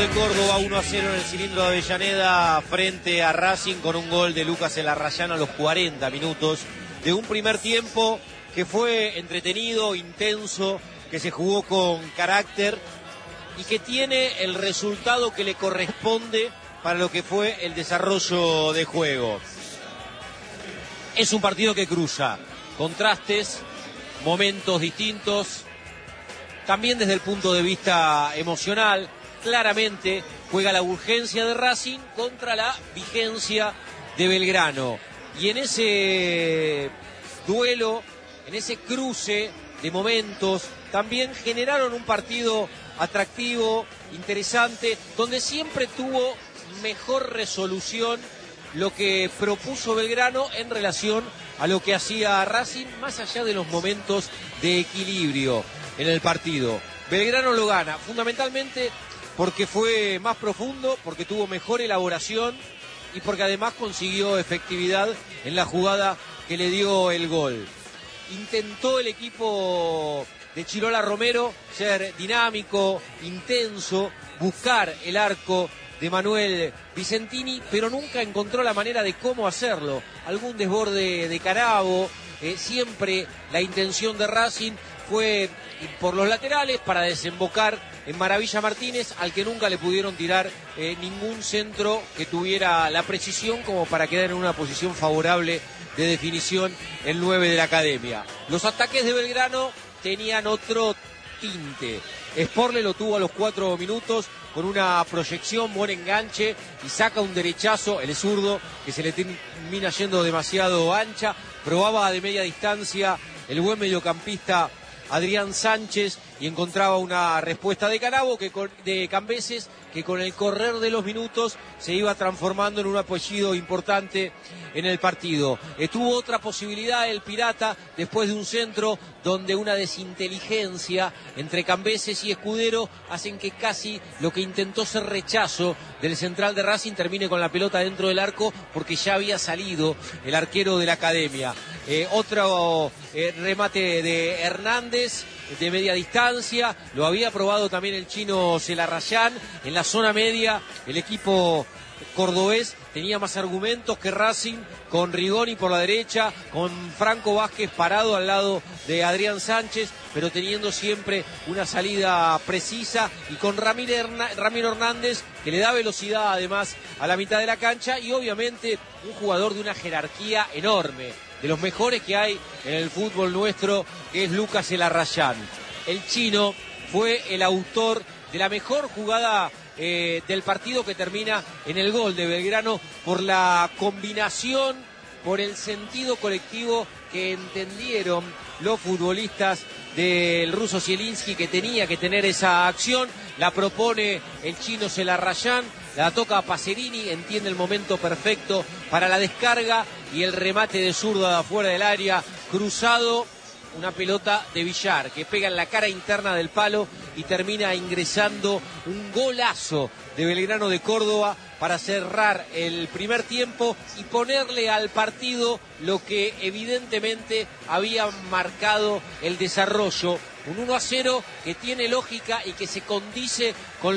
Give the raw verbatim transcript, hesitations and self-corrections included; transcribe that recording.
de Córdoba, uno a cero en el cilindro de Avellaneda frente a Racing, con un gol de Lucas Elarrayán a los cuarenta minutos de un primer tiempo que fue entretenido, intenso, que se jugó con carácter y que tiene el resultado que le corresponde para lo que fue el desarrollo de juego. Es un partido que cruza contrastes, momentos distintos, también desde el punto de vista emocional. Claramente juega la urgencia de Racing contra la vigencia de Belgrano. Y en ese duelo, en ese cruce de momentos, también generaron un partido atractivo, interesante, donde siempre tuvo mejor resolución lo que propuso Belgrano en relación a lo que hacía Racing, más allá de los momentos de equilibrio en el partido. Belgrano lo gana, fundamentalmente porque fue más profundo, porque tuvo mejor elaboración y porque además consiguió efectividad en la jugada que le dio el gol. Intentó el equipo de Chirola Romero ser dinámico, intenso, buscar el arco de Manuel Vicentini, pero nunca encontró la manera de cómo hacerlo. Algún desborde de Carabo, eh, siempre la intención de Racing fue por los laterales para desembocar en Maravilla Martínez, al que nunca le pudieron tirar eh, ningún centro que tuviera la precisión como para quedar en una posición favorable de definición el nueve de la academia. Los ataques de Belgrano tenían otro tinte. Sporle lo tuvo a los cuatro minutos con una proyección, buen enganche, y saca un derechazo, el zurdo, que se le termina yendo demasiado ancha. Probaba de media distancia el buen mediocampista Adrián Sánchez y encontraba una respuesta de Carabo, que con, de Cambeses, que con el correr de los minutos se iba transformando en un apellido importante en el partido. Estuvo otra posibilidad el Pirata después de un centro donde una desinteligencia entre Cambeses y Escudero hacen que casi lo que intentó ser rechazo del central de Racing termine con la pelota dentro del arco, porque ya había salido el arquero de la academia. Eh, otro eh, remate de Hernández de media distancia, lo había probado también el chino Elarrayán en la zona media. El equipo cordobés tenía más argumentos que Racing, con Rigoni por la derecha, con Franco Vázquez parado al lado de Adrián Sánchez, pero teniendo siempre una salida precisa, y con Ramiro Hernández, que le da velocidad además a la mitad de la cancha, y obviamente un jugador de una jerarquía enorme, de los mejores que hay en el fútbol nuestro, que es Lucas Elarrayán. El chino fue el autor de la mejor jugada eh, del partido, que termina en el gol de Belgrano, por la combinación, por el sentido colectivo que entendieron los futbolistas del ruso Zielinski, que tenía que tener esa acción. La propone el chino Elarrayán, la toca a Pacerini, entiende el momento perfecto para la descarga y el remate de zurda de afuera del área, cruzado, una pelota de Villar que pega en la cara interna del palo y termina ingresando un golazo de Belgrano de Córdoba para cerrar el primer tiempo y ponerle al partido lo que evidentemente había marcado el desarrollo. Un uno a cero que tiene lógica y que se condice con